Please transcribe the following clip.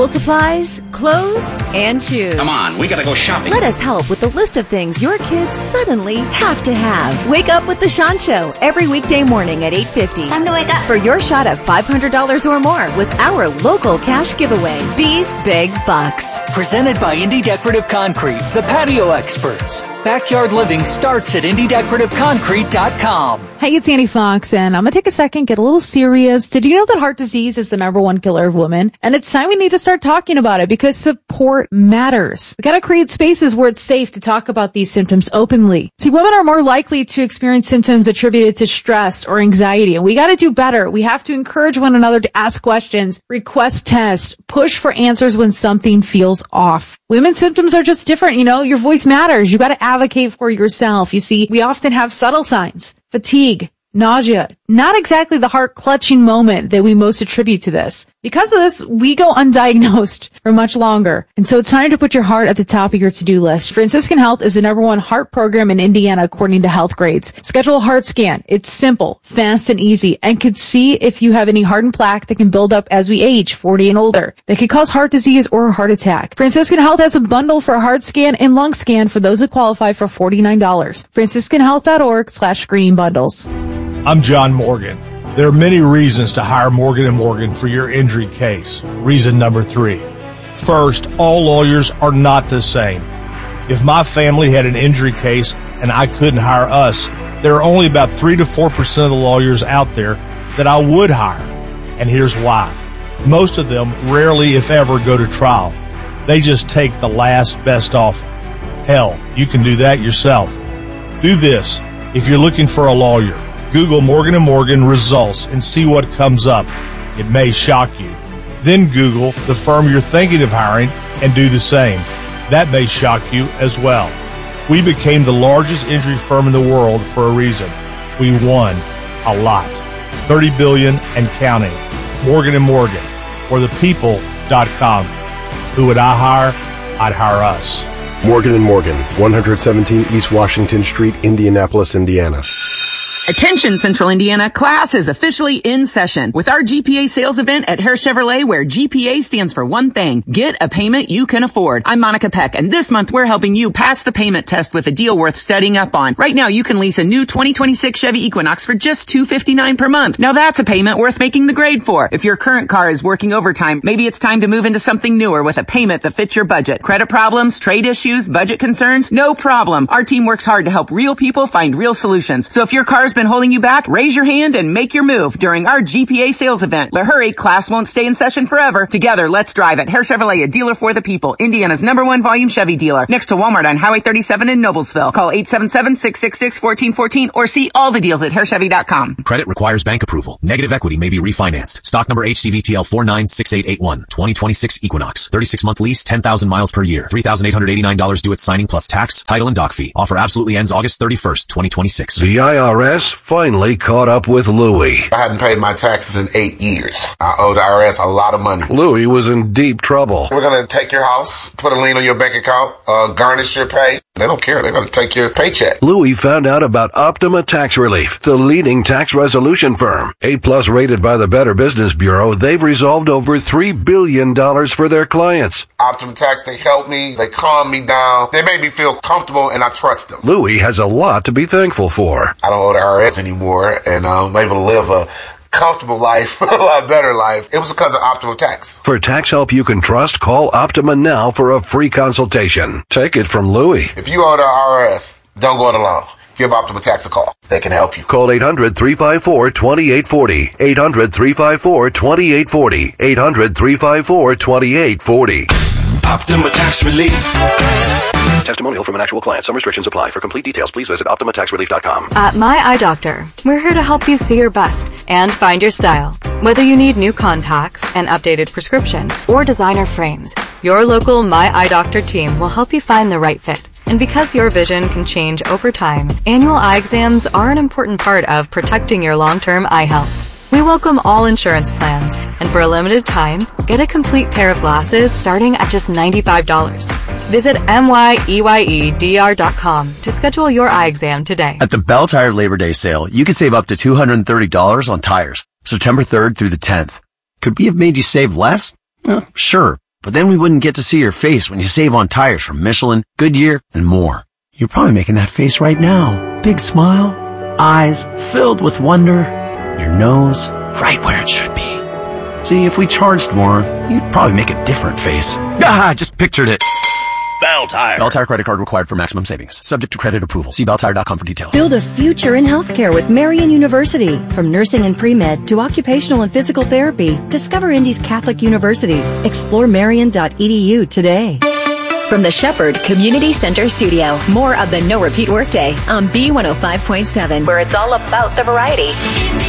Supplies, clothes, and shoes. Come on, we gotta go shopping. Let us help with the list of things your kids suddenly have to have. Wake up with The Sean Show every weekday morning at 8:50. Time to wake up. For your shot at $500 or more with our local cash giveaway, These Big Bucks. Presented by Indy Decorative Concrete, the patio experts. Backyard living starts at IndyDecorativeConcrete.com. Hey, it's Annie Fox, and I'm going to take a second, get a little serious. Did you know that heart disease is the #1 killer of women? And it's time we need to start talking about it because support matters. We got to create spaces where it's safe to talk about these symptoms openly. See, women are more likely to experience symptoms attributed to stress or anxiety, and we got to do better. We have to encourage one another to ask questions, request tests, push for answers when something feels off. Women's symptoms are just different, your voice matters. You got to advocate for yourself. You see, we often have subtle signs. Fatigue, nausea, not exactly the heart clutching moment that we most attribute to this. Because of this, we go undiagnosed for much longer. And so it's time to put your heart at the top of your to-do list. Franciscan Health is the #1 heart program in Indiana according to Health Grades. Schedule a heart scan. It's simple, fast, and easy, and can see if you have any hardened plaque that can build up as we age, 40 and older, that could cause heart disease or a heart attack. Franciscan Health has a bundle for a heart scan and lung scan for those who qualify for $49. FranciscanHealth.org/screening bundles. I'm John Morgan. There are many reasons to hire Morgan & Morgan for your injury case. Reason number 3. First, all lawyers are not the same. If my family had an injury case and I couldn't hire us, there are only about 3 to 4% of the lawyers out there that I would hire. And here's why. Most of them rarely, if ever, go to trial. They just take the last best offer. Hell, you can do that yourself. Do this. If you're looking for a lawyer, Google Morgan & Morgan results and see what comes up. It may shock you. Then Google the firm you're thinking of hiring and do the same. That may shock you as well. We became the largest injury firm in the world for a reason. We won a lot. $30 billion and counting. Morgan & Morgan, or thepeople.com. Who would I hire? I'd hire us. Morgan & Morgan, 117 East Washington Street, Indianapolis, Indiana. Attention Central Indiana, class is officially in session with our GPA sales event at Hare Chevrolet, where GPA stands for one thing: get a payment you can afford. I'm Monica Peck, and this month we're helping you pass the payment test with a deal worth studying up on. Right now you can lease a new 2026 Chevy Equinox for just $259 per month. Now that's a payment worth making the grade for. If your current car is working overtime, maybe it's time to move into something newer with a payment that fits your budget. Credit problems, trade issues, budget concerns? No problem. Our team works hard to help real people find real solutions. So if your car's been holding you back, raise your hand and make your move during our GPA sales event. But hurry, class won't stay in session forever. Together, let's drive at Hare Chevrolet, a dealer for the people. Indiana's #1 volume Chevy dealer. Next to Walmart on Highway 37 in Noblesville. Call 877-666-1414 or see all the deals at HareChevy.com. Credit requires bank approval. Negative equity may be refinanced. Stock number HCVTL 496881. 2026 Equinox. 36-month lease, 10,000 miles per year. $3,889 due at signing plus tax, title, and dock fee. Offer absolutely ends August 31st, 2026. The IRS finally caught up with Louie. I hadn't paid my taxes in 8 years. I owe the IRS a lot of money. Louie was in deep trouble. We're going to take your house, put a lien on your bank account, garnish your pay. They don't care. They're going to take your paycheck. Louie found out about Optima Tax Relief, the leading tax resolution firm. A+ rated by the Better Business Bureau, they've resolved over $3 billion for their clients. Optima Tax, they help me. They calm me down. They make me feel comfortable, and I trust them. Louie has a lot to be thankful for. I don't owe the IRS anymore, and I'm able to live a comfortable life, a lot better life. It was because of Optima Tax. For tax help you can trust, call Optima now for a free consultation. Take it from Louie. If you owe the IRS, don't go it alone. Give Optima Tax a call. They can help you. Call 800-354-2840. 800-354-2840. 800-354-2840. Optima Tax Relief. Testimonial from an actual client. Some restrictions apply. For complete details, please visit OptimaTaxRelief.com. At My Eye Doctor, we're here to help you see your best and find your style. Whether you need new contacts, an updated prescription, or designer frames, your local My Eye Doctor team will help you find the right fit. And because your vision can change over time, annual eye exams are an important part of protecting your long-term eye health. We welcome all insurance plans, and for a limited time, get a complete pair of glasses starting at just $95. Visit MYEYEDR.com to schedule your eye exam today. At the Bell Tire Labor Day sale, you can save up to $230 on tires, September 3rd through the 10th. Could we have made you save less? Sure. But then we wouldn't get to see your face when you save on tires from Michelin, Goodyear, and more. You're probably making that face right now. Big smile, eyes filled with wonder, your nose right where it should be. See, if we charged more, you'd probably make a different face. Ah, I just pictured it. Bell Tire. Bell Tire credit card required for maximum savings. Subject to credit approval. See belltire.com for details. Build a future in healthcare with Marian University. From nursing and pre-med to occupational and physical therapy, discover Indy's Catholic University. Explore Marian.edu today. From the Shepherd Community Center Studio, more of the No Repeat Workday on B105.7, where it's all about the variety.